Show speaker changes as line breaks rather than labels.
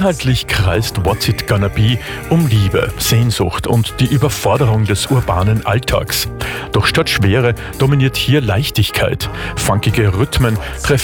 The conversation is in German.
Inhaltlich kreist What's It Gonna Be um Liebe, Sehnsucht und die Überforderung des urbanen Alltags. Doch statt Schwere dominiert hier Leichtigkeit. Funkige Rhythmen treffen